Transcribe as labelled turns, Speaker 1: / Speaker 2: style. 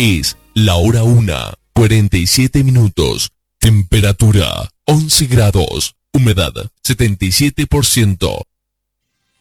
Speaker 1: Es la hora 1:47. Temperatura 11 grados. Humedad 77%.